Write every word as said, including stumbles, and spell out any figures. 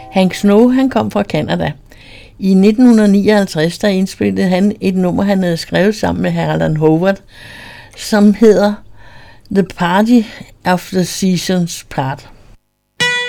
Hank Snow, han kom fra Canada. I nitten nioghalvtreds, der indspillede han et nummer, han havde skrevet sammen med Harlan Howard, som hedder The Party of the Seasons Part.